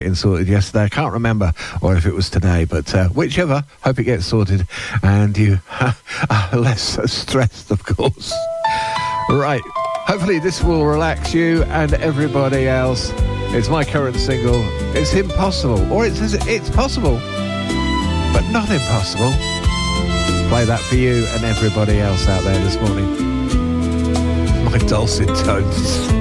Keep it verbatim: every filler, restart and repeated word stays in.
getting sorted yesterday. I can't remember, or if it was today, but uh, whichever, hope it gets sorted and you are less stressed, of course. Right, hopefully this will relax you and everybody else. It's my current single. It's impossible, or it's it's possible, but not impossible. Play that for you and everybody else out there this morning. My dulcet tones.